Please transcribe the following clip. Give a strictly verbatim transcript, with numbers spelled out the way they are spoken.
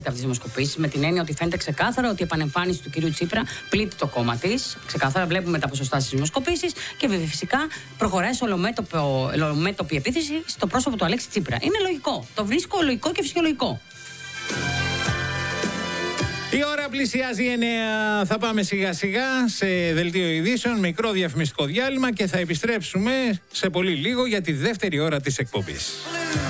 από τις δημοσκοπήσεις, με την έννοια ότι φαίνεται ξεκάθαρα ότι η επανεμφάνιση του κυρίου Τσίπρα πλήττει το κόμμα της. Ξεκάθαρα βλέπουμε τα ποσοστά στις δημοσκοπήσεις και βέβαια φυσικά προχωράει σε ολομέτωπη επίθεση στο πρόσωπο του Αλέξη Τσίπρα. Είναι λογικό. Το βρίσκω λογικό και φυσιολογικό. Η ώρα πλησιάζει εννέα. Θα πάμε σιγά σιγά σε δελτίο ειδήσεων, μικρό διαφημιστικό διάλειμμα και θα επιστρέψουμε σε πολύ λίγο για τη δεύτερη ώρα της εκπομπής.